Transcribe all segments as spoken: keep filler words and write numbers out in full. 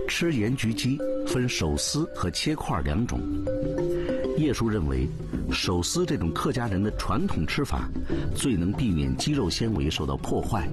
吃盐焗鸡分手撕和切块两种。叶叔认为，手撕这种客家人的传统吃法，最能避免鸡肉纤维受到破坏。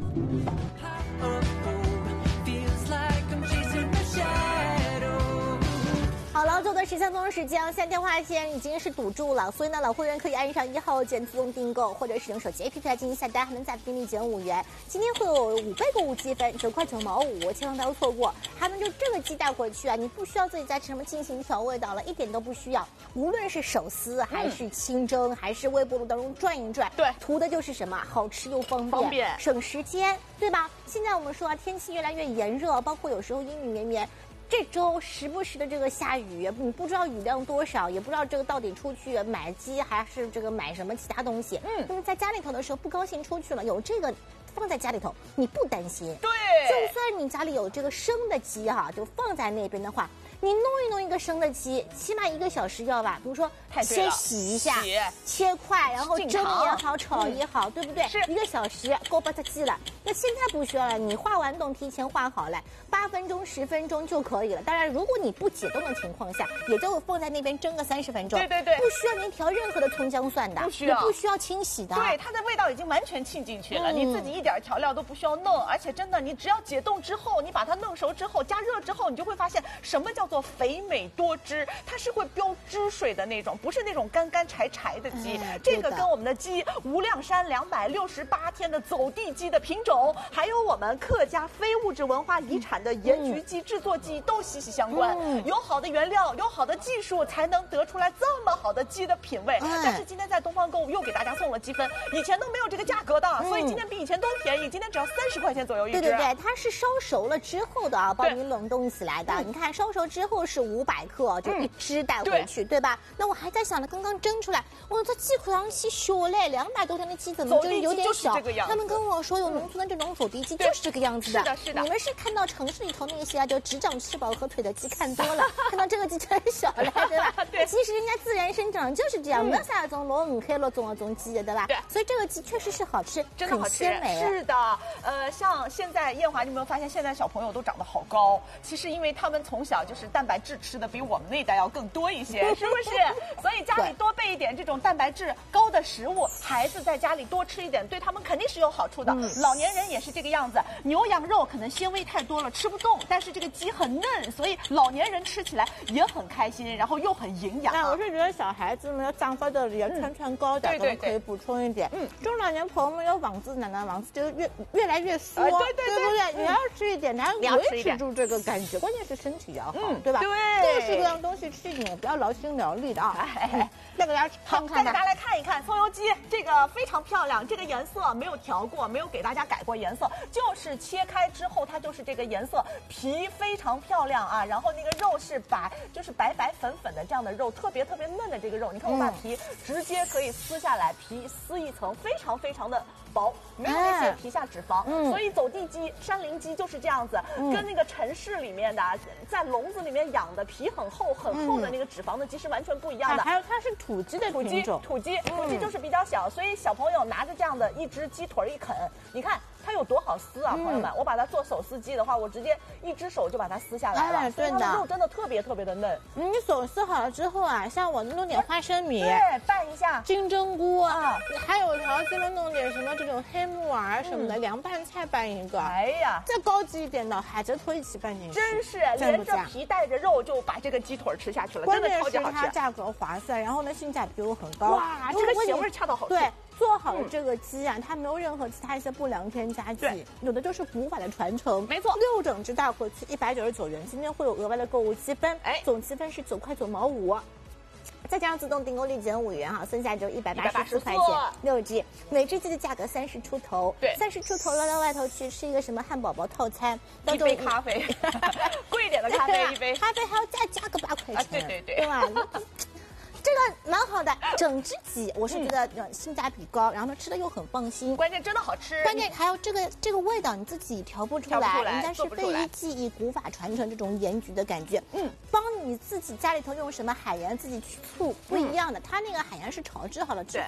好了，最后的十分钟时间，现在电话线已经是堵住了，所以呢，老会员可以按上一号键自动订购，或者使用手机 A P P 来进行下单，还能再给你减五元。今天会有五倍购物积分，九块九毛五，千万不要错过。还能就这个鸡带回去啊，你不需要自己再吃什么进行调味的了，一点都不需要。无论是手撕还是清蒸，嗯、还是微波炉当中转一转， 对， 图的就是什么好吃又方便， 方便省时间，对吧？现在我们说啊，天气越来越炎热，包括有时候阴雨绵绵。这周时不时的这个下雨，你不知道雨量多少，也不知道这个到底出去买鸡还是这个买什么其他东西。嗯，那么在家里头的时候不高兴出去了，有这个放在家里头，你不担心。 对， 就算你家里有这个生的鸡哈、啊，就放在那边的话，你弄一弄一个生的鸡，起码一个小时要吧？比如说先洗一下，切块，然后蒸也好，炒也好，嗯、对不对？ 是一个小时够把它鸡了。那现在不需要了，你化完冻提前化好了，八分钟、十分钟就可以了。当然，如果你不解冻的情况下，也就放在那边蒸个三十分钟。 对对对， 不需要您调任何的葱姜蒜的， 不需要， 不需要清洗的。 对，它的味道已经完全沁进去了，嗯、你自己一点调料都不需要弄，而且真的，你只要解冻之后，你把它弄熟之后，加热之后，你就会发现什么叫做肥美多汁，它是会飙汁水的那种，不是那种干干柴柴的鸡。嗯、这个跟我们的鸡无量山两百六十八天的走地鸡的品种，还有我们客家非物质文化遗产的盐焗鸡制作技都息息相关。嗯、有好的原料，有好的技术，才能得出来这么好的鸡的品味。嗯、但是今天在东方购物又给大家送了积分，以前都没有这个价格的，嗯、所以今天比以前都便宜，今天只要三十块钱左右一只。 对对对，它是烧熟了之后的啊，帮你冷冻起来的。嗯、你看烧熟之后是五百克，就一只带回去，嗯、对, 对吧？那我还在想呢，刚刚蒸出来，哇，这鸡块上去小嘞，两百多天的鸡怎么就有点小？他们跟我说有农村的这种走地鸡就是这个样子的。 是的，是的。 你们是看到城市里头那些啊，就只长吃饱和腿的鸡看多了，看到这个鸡真小嘞，对吧？ 对。 其实人家自然生长就是这样，没啥种老五黑了种啊种鸡的，对吧？ 对。 所以这个鸡确实是好吃， 真的好吃， 鲜美。 是的，呃，像现在艳华，你有没有发现现在小朋友都长得好高？其实因为他们从小就是蛋白质吃的比我们那一代要更多一些，是不是？所以家里多备一点这种蛋白质高的食物，孩子在家里多吃一点，对他们肯定是有好处的。嗯、老年人也是这个样子，牛羊肉可能纤维太多了吃不动，但是这个鸡很嫩，所以老年人吃起来也很开心，然后又很营养。 那我是觉得小孩子们要长发的也穿穿高点，可能可以补充一点。嗯，中老年朋友们有网子奶奶网子就越越来越缩， 呃、对对对不对？你要吃一点，然后维持住这个感觉，关键是身体要好，嗯、对吧？ 对， 各式各样东西吃一点，不要劳心劳力的啊。哎哎，再给大家看看吧。 再给大家来看一看葱油鸡，这个非常漂亮，这个颜色没有调过，没有给大家改过颜色，就是切开之后它就是这个颜色，皮非常漂亮啊，然后那个肉是白，就是白白粉粉的这样的肉，特别特别嫩的这个肉，你看我把皮直接可以撕下来，皮撕一层，非常非常的薄，没有那些皮下脂肪，嗯、所以走地鸡、山林鸡就是这样子，嗯、跟那个城市里面的在笼子里面养的皮很厚很厚的那个脂肪的鸡是完全不一样的。 嗯、还有它是土鸡的品种， 土鸡土鸡就是比较小，所以小朋友拿着这样的一只鸡腿一啃，你看它有多好撕啊，朋友们！我把它做手撕鸡的话，我直接一只手就把它撕下来了，所以它的肉真的特别特别的嫩。 你手撕好了之后啊，像我弄点花生米， 对，拌一下金针菇啊，还有条这边弄点什么这种黑木耳什么的，凉拌菜拌一个。 哎呀， 再高级一点的海蜇头一起拌进去， 真是连着皮带着肉就把这个鸡腿吃下去了，真的超级好吃。 它价格划算，然后呢性价比又很高。 哇，这个咸味恰到好处。 对。做好了这个鸡啊，它没有任何其他一些不良添加剂，有的就是古法的传承。 没错， 六整只带回去一百九十九元，今天会有额外的购物积分，哎，总积分是九块九毛五，再加上自动订购立减五元哈，剩下就一百八十四块钱六只，每只鸡的价格三十出头， 对， 三十出头要到外头去吃一个什么汉堡包套餐， 一杯咖啡，贵一点的咖啡一杯， 咖啡还要再加个八块钱， 啊、对对对， 对吧？这个蛮好的，整只鸡我是觉得性价比高，然后呢吃的又很放心， 关键真的好吃。 关键还有这个这个味道你自己调不出来，人家是非遗技艺古法传承这种盐焗的感觉，嗯，帮你自己家里头用什么海盐自己去醋不一样的，它那个海盐是炒制好了之后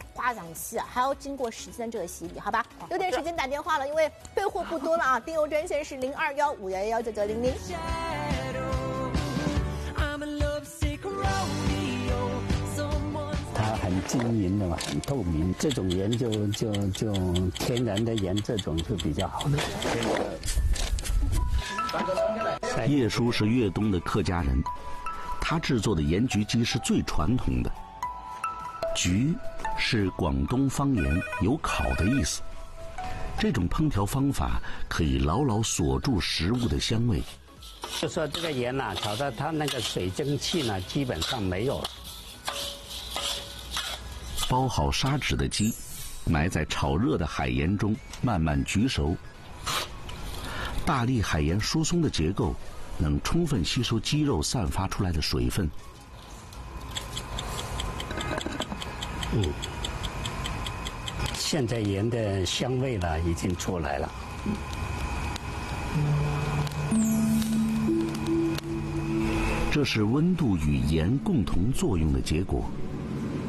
花氧气啊，还要经过时间这个洗礼，好吧？有点时间打电话了，因为备货不多了啊。订购专线是零二幺五幺幺九九零零。 它很均匀的嘛，很透明，这种盐就就就天然的盐，这种是比较好的。 叶叔是粤东的客家人，他制作的盐焗鸡是最传统的。焗是广东方言有烤的意思，这种烹调方法可以牢牢锁住食物的香味。 就说这个盐呐、啊，炒到它那个水蒸气呢，基本上没有了。 包好砂纸的鸡，埋在炒热的海盐中，慢慢焗熟。大粒海盐疏松的结构，能充分吸收鸡肉散发出来的水分。 嗯，现在盐的香味呢已经出来了。 这是温度与盐共同作用的结果。